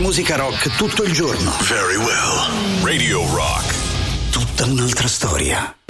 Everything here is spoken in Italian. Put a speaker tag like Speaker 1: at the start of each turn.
Speaker 1: musica rock tutto il giorno.
Speaker 2: Very well. Radio Rock.
Speaker 1: Tutta un'altra storia.